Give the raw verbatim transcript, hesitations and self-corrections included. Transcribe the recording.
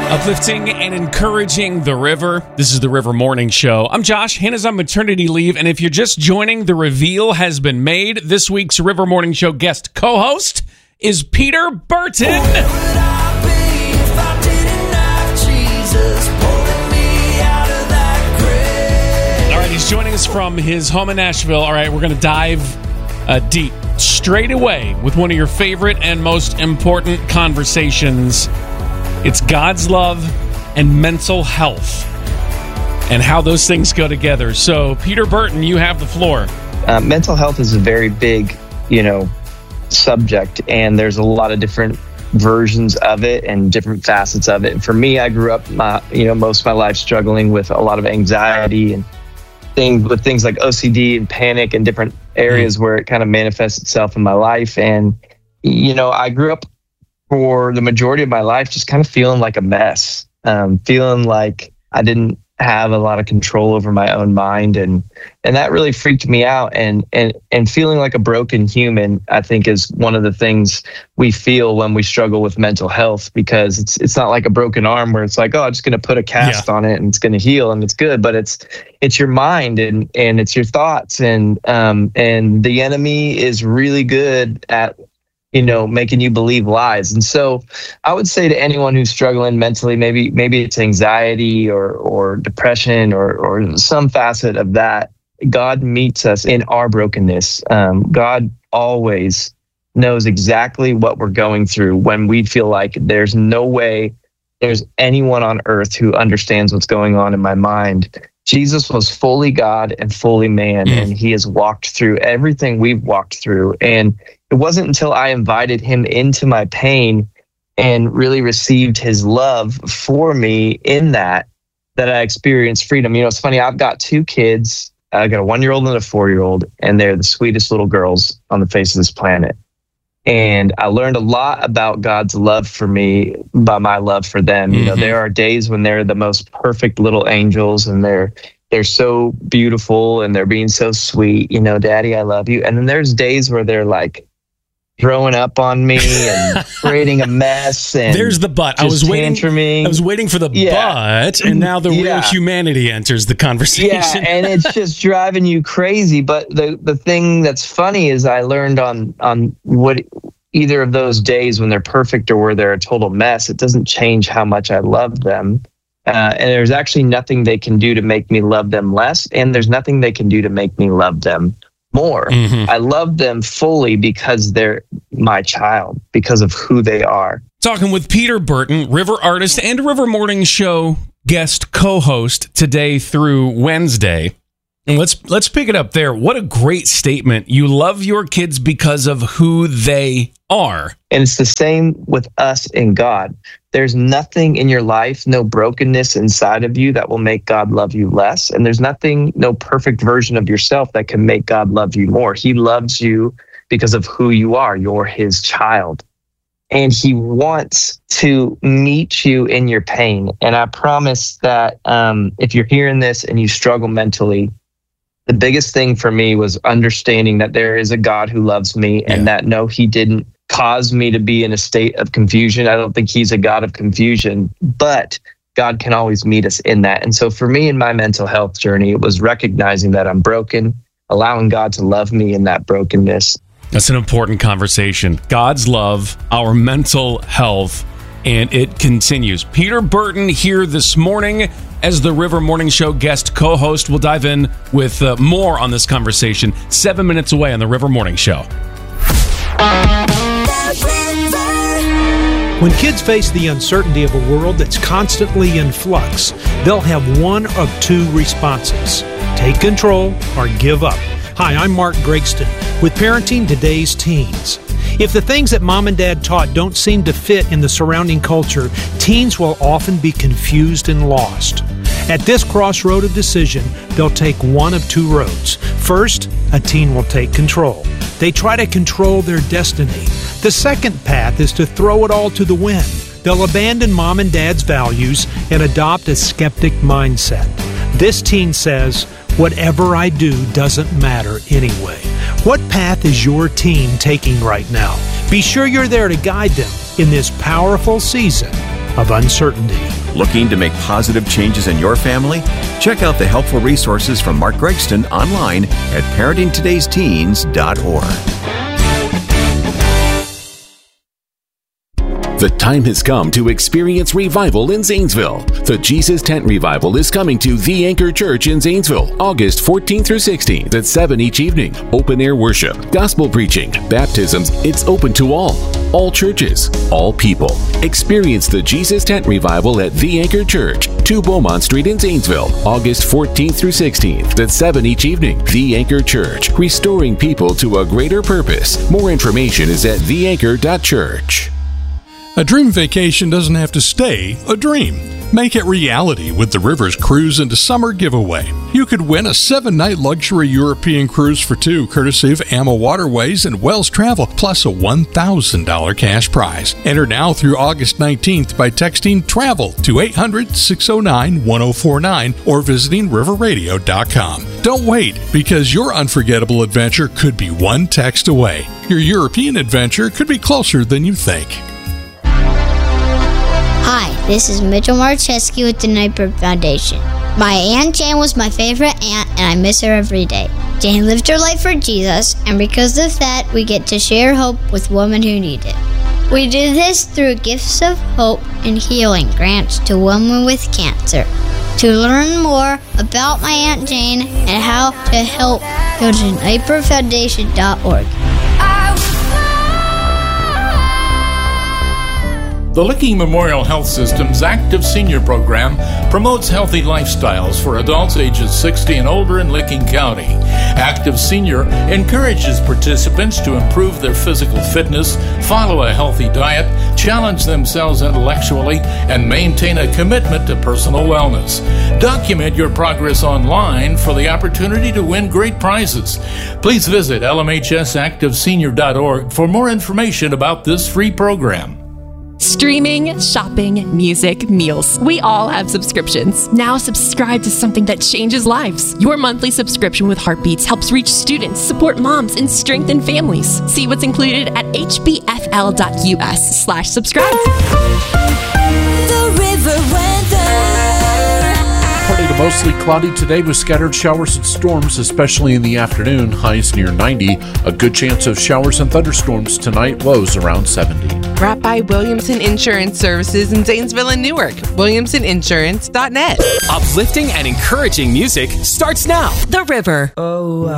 Uplifting and encouraging the river. This is the River Morning Show. I'm Josh. Hannah's on maternity leave, and if you're just joining, the reveal has been made. This week's River Morning Show guest co-host is Peter Burton. All right, he's joining us from his home in Nashville. All right, we're going to dive uh, deep straight away with one of your favorite and most important conversations. It's God's love and mental health and how those things go together. So, Peter Burton, you have the floor. Uh, mental health is a very big, you know, subject, and there's a lot of different versions of it and different facets of it. And for me, I grew up, my, you know, most of my life struggling with a lot of anxiety and things with things like O C D and panic and different areas mm-hmm. where it kind of manifests itself in my life. And, you know, I grew up for the majority of my life just kind of feeling like a mess, um, feeling like I didn't have a lot of control over my own mind. And, and that really freaked me out. And, and, and feeling like a broken human, I think, is one of the things we feel when we struggle with mental health, because it's, it's not like a broken arm where it's like, oh, I'm just going to put a cast yeah. on it and it's going to heal and it's good. But it's, it's your mind and, and it's your thoughts. And, um, and the enemy is really good at, you know, making you believe lies. And so I would say to anyone who's struggling mentally, maybe maybe it's anxiety or or depression or or some facet of that, God meets us in our brokenness. Um, God always knows exactly what we're going through when we feel like there's no way there's anyone on earth who understands what's going on in my mind. Jesus was fully God and fully man, mm. and he has walked through everything we've walked through. And it wasn't until I invited him into my pain and really received his love for me in that, that I experienced freedom. You know, it's funny, I've got two kids. I got a one-year-old and a four-year-old, and they're the sweetest little girls on the face of this planet. And I learned a lot about God's love for me by my love for them. Mm-hmm. You know, there are days when they're the most perfect little angels, and they're they're so beautiful, and they're being so sweet. You know, Daddy, I love you. And then there's days where they're like throwing up on me and creating a mess. And there's the but. I was waiting. Tantruming. I was waiting for the yeah. but, and now the yeah. real humanity enters the conversation. Yeah, and it's just driving you crazy. But the the thing that's funny is I learned on on what either of those days when they're perfect or where they're a total mess, it doesn't change how much I love them. Uh, and there's actually nothing they can do to make me love them less, and there's nothing they can do to make me love them more. Mm-hmm. I love them fully because they're my child, because of who they are. Talking with Peter Burton, River artist and River Morning Show guest co-host today through Wednesday. And let's let's pick it up there. What a great statement. You love your kids because of who they are. And it's the same with us and God. There's nothing in your life, no brokenness inside of you that will make God love you less. And there's nothing, no perfect version of yourself that can make God love you more. He loves you because of who you are. You're his child. And he wants to meet you in your pain. And I promise that um, if you're hearing this and you struggle mentally, the biggest thing for me was understanding that there is a God who loves me, and yeah. that no, he didn't cause me to be in a state of confusion. I don't think he's a God of confusion, but God can always meet us in that. And so for me in my mental health journey, it was recognizing that I'm broken, allowing God to love me in that brokenness. That's an important conversation. God's love, our mental health, and it continues. Peter Burton here this morning as the River Morning Show guest co-host. We'll dive in with uh, more on this conversation seven minutes away on the River Morning Show. When kids face the uncertainty of a world that's constantly in flux, they'll have one of two responses: take control or give up. Hi, I'm Mark Gregston with Parenting Today's Teens. If the things that mom and dad taught don't seem to fit in the surrounding culture, teens will often be confused and lost. At this crossroad of decision, they'll take one of two roads. First, a teen will take control. They try to control their destiny. The second path is to throw it all to the wind. They'll abandon mom and dad's values and adopt a skeptic mindset. This teen says, whatever I do doesn't matter anyway. What path is your teen taking right now? Be sure you're there to guide them in this powerful season of uncertainty. Looking to make positive changes in your family? Check out the helpful resources from Mark Gregston online at parenting todays teens dot org. The time has come to experience revival in Zanesville. The Jesus Tent Revival is coming to The Anchor Church in Zanesville, August fourteenth through sixteenth at seven each evening. Open air worship, gospel preaching, baptisms. It's open to all. All churches, all people. Experience the Jesus Tent Revival at The Anchor Church, two Beaumont Street in Zanesville, August fourteenth through sixteenth at seven each evening. The Anchor Church, restoring people to a greater purpose. More information is at the anchor dot church. A dream vacation doesn't have to stay a dream. Make it reality with the Rivers Cruise into Summer giveaway. You could win a seven-night luxury European cruise for two, courtesy of A M A Waterways and Wells Travel, plus a one thousand dollars cash prize. Enter now through August nineteenth by texting TRAVEL to eight hundred, six oh nine, one oh four nine or visiting river radio dot com. Don't wait, because your unforgettable adventure could be one text away. Your European adventure could be closer than you think. Hi, this is Mitchell Marcheski with the Nightbird Foundation. My Aunt Jane was my favorite aunt, and I miss her every day. Jane lived her life for Jesus, and because of that, we get to share hope with women who need it. We do this through gifts of hope and healing grants to women with cancer. To learn more about my Aunt Jane and how to help, go to nightbird foundation dot org. The Licking Memorial Health System's Active Senior Program promotes healthy lifestyles for adults ages sixty and older in Licking County. Active Senior encourages participants to improve their physical fitness, follow a healthy diet, challenge themselves intellectually, and maintain a commitment to personal wellness. Document your progress online for the opportunity to win great prizes. Please visit L M H S active senior dot org for more information about this free program. Streaming, shopping, music, meals. We all have subscriptions. Now subscribe to something that changes lives. Your monthly subscription with Heartbeats helps reach students, support moms, and strengthen families. See what's included at h b f l dot u s slash subscribe. The River Weather. Partly to mostly cloudy today with scattered showers and storms, especially in the afternoon. Highs near ninety. A good chance of showers and thunderstorms tonight. Lows around seventy. Brought by Williamson Insurance Services in Zanesville and Newark. williamson insurance dot net. Uplifting and encouraging music starts now. The River. Oh, uh